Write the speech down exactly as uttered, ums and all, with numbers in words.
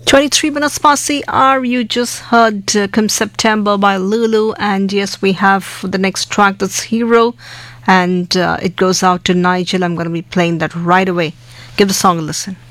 twenty-three minutes past the hour. You just heard uh, Come September by Lulu. And yes, we have the next track, that's Hero. And uh, it goes out to Nigel. I'm going to be playing that right away. Give the song a listen.